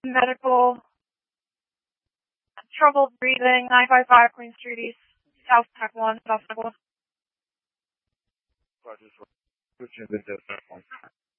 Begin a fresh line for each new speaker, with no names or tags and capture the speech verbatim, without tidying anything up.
medical, trouble breathing, nine five five Queen Street East, South Tech one, South Tech one.
Roger, switch in the desk.